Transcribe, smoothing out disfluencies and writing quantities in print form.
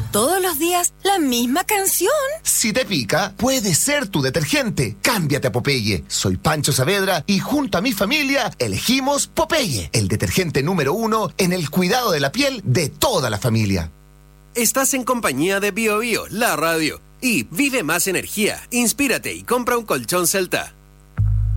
todos los días la misma canción. Si te pica, puede ser tu detergente. Cámbiate a Popeye. Soy Pancho Saavedra y junto a mi familia elegimos Popeye, el detergente número 1 en el cuidado de la piel de toda la familia. Estás en compañía de Bio Bio, la radio. Y vive más energía, inspírate y compra un colchón Celta.